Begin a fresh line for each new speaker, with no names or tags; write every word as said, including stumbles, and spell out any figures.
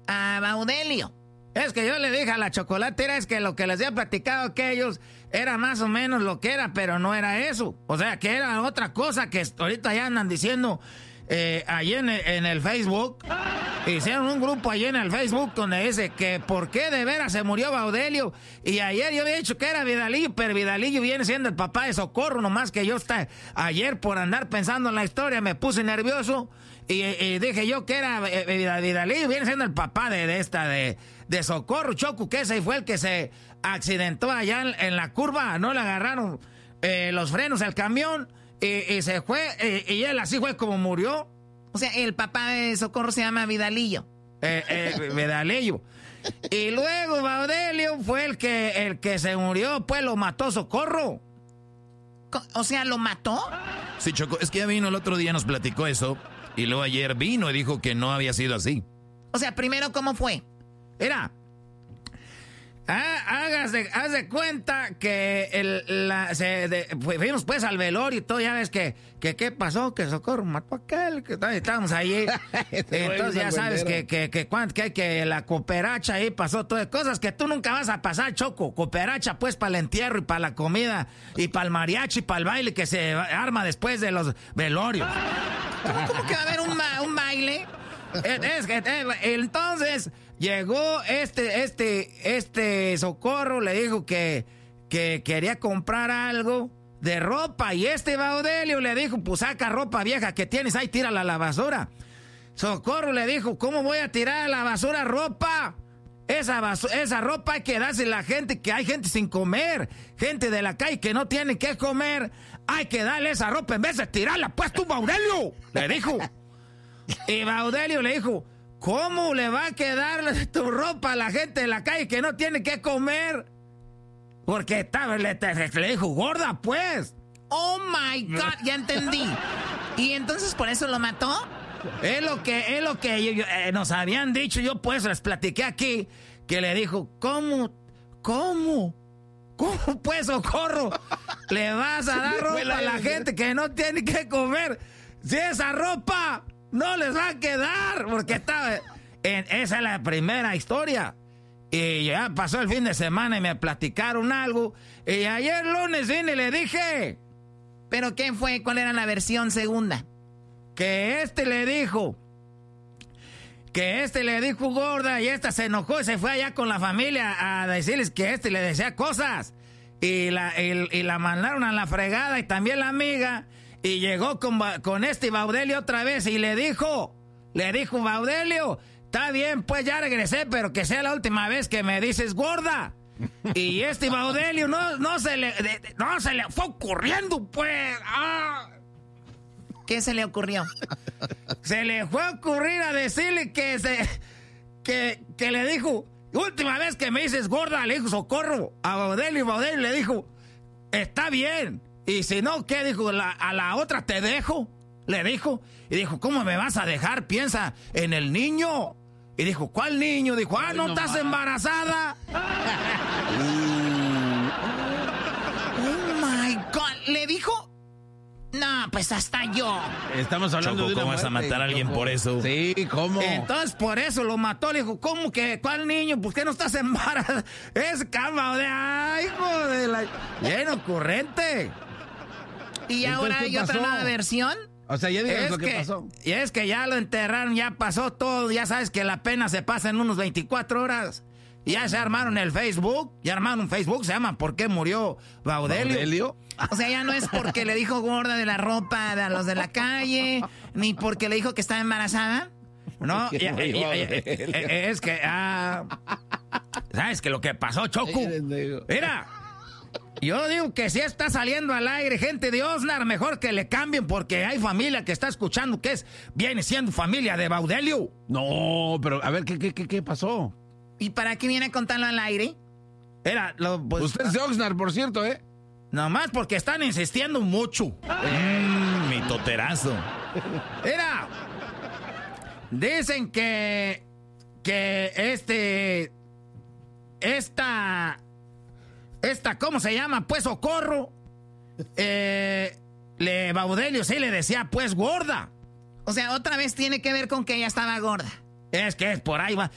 a Baudelio.
Es que yo le dije a la chocolatera, es que lo que les había platicado que ellos era más o menos lo que era, pero no era eso. O sea, que era otra cosa que ahorita ya andan diciendo eh, allí en el, en el Facebook. Hicieron un grupo allí en el Facebook donde dice que por qué de veras se murió Baudelio. Y ayer yo había dicho que era Vidalillo, pero Vidalillo viene siendo el papá de Socorro, nomás que yo está, ayer por andar pensando en la historia me puse nervioso y, y dije yo que era eh, Vidalillo, viene siendo el papá de, de esta, de, de Socorro, Choco, que ese fue el que se accidentó allá en, en la curva, no le agarraron eh, los frenos al camión y, y se fue, y, y él así fue como murió.
O sea, el papá de Socorro se llama Vidalillo.
Eh, eh, Vidalillo. Y luego Baudelio fue el que, el que se murió, pues lo mató Socorro.
O sea, ¿lo mató?
Sí, Choco, es que ya vino el otro día, nos platicó eso. Y luego ayer vino y dijo que no había sido así.
O sea, primero, ¿cómo fue?
Mira, hágase, haz de cuenta que el, la, se, de, fuimos pues al velorio y todo, ya ves que, que qué pasó, que Socorro mató a aquel, que estábamos ahí. Entonces ya sabes que, que, que, que, que, que la cooperacha ahí pasó todas cosas que tú nunca vas a pasar, Choco. Cooperacha pues para el entierro y para la comida y para el mariachi y para el baile que se arma después de los velorios.
¿Cómo, cómo que va a haber un, ma, un baile?
Es que entonces llegó este, este, este Socorro, le dijo que, que quería comprar algo de ropa y este Baudelio le dijo, pues saca ropa vieja que tienes ahí, tírala a la basura. Socorro le dijo, ¿cómo voy a tirar a la basura ropa? Esa, basu- esa ropa hay que dársela a la gente, que hay gente sin comer, gente de la calle que no tiene que comer, hay que darle esa ropa en vez de tirarla, pues tú, Baudelio, le dijo. Y Baudelio le dijo, ¿cómo le va a quedar tu ropa a la gente de la calle que no tiene que comer? Porque estaba, le, le dijo, gorda, pues.
Oh my God, ya entendí. ¿Y entonces por eso lo mató?
Es lo que, es lo que yo, yo, eh, nos habían dicho, yo pues les platiqué aquí, que le dijo, ¿cómo? ¿Cómo? ¿Cómo pues, Socorro? ¿Le vas a dar ropa a la gente que no tiene que comer? Si esa ropa no les va a quedar, porque estaba en, esa es la primera historia. Y ya pasó el fin de semana y me platicaron algo. Y ayer lunes vine y le dije.
¿Pero qué fue? ¿Cuál era la versión segunda?
Que este le dijo. Que este le dijo gorda y esta se enojó y se fue allá con la familia a decirles que este le decía cosas. Y la, y, y la mandaron a la fregada y también la amiga. Y llegó con, con este Baudelio otra vez y le dijo, le dijo Baudelio, está bien, pues ya regresé, pero que sea la última vez que me dices gorda. Y este Baudelio no, no se le, de, no se le fue ocurriendo, pues. ¡Ah!
¿Qué se le ocurrió?
Se le fue a ocurrir a decirle que se, que, que le dijo, última vez que me dices gorda, le dijo Socorro a Baudelio, y Baudelio le dijo, está bien. Y si no, ¿qué dijo? La, a la otra te dejo, le dijo. Y dijo, ¿cómo me vas a dejar? Piensa en el niño. Y dijo, ¿cuál niño? Dijo, ah, ¿no, no estás más embarazada?
Oh my God, ¿le dijo? No, pues hasta yo.
Estamos hablando Choco, de una ¿cómo vas a matar a alguien por eso?
Sí, ¿cómo?
Entonces por eso lo mató. Le dijo, ¿cómo que? ¿Cuál niño? ¿Por qué no estás embarazada? Es cama de... ¡Ay, hijo de la... Bien ocurrente!
¿Y ahora hay otra nueva versión?
O sea, ya digas lo que,
que
pasó.
Y es que ya lo enterraron, ya pasó todo. Ya sabes que la pena se pasa en unos veinticuatro horas. Ya se armaron el Facebook. Ya armaron un Facebook. Se llama ¿Por qué murió Baudelio? ¿Baudelio?
O sea, ya no es porque le dijo gorda de la ropa a los de la calle, ni porque le dijo que estaba embarazada.
No, ya, ya, ya, ya, es que... Ah, ¿sabes que lo que pasó, Choco? Mira... Yo digo que si está saliendo al aire gente de Oxnard, mejor que le cambien porque hay familia que está escuchando que es viene siendo familia de Baudelio.
No, pero a ver, ¿qué, qué, qué, qué pasó?
¿Y para qué viene a contarlo al aire?
Era, lo, pues,
Usted es de Oxnard, por cierto, ¿eh?
Nomás porque están insistiendo mucho.
Mmm, mi toterazo.
Mira, dicen que, que este, esta... Esta, ¿cómo se llama? Pues Socorro. Eh, le Baudelio sí le decía, pues gorda.
O sea, otra vez tiene que ver con que ella estaba gorda.
Es que es por ahí va.